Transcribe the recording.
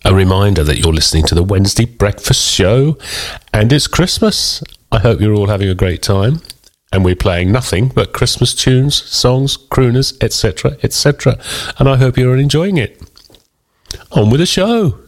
A reminder that you're listening to the Wednesday Breakfast Show, and it's Christmas. I hope you're all having a great time, and we're playing nothing but Christmas tunes, songs, crooners, etc., etc., and I hope you're enjoying it. On with the show.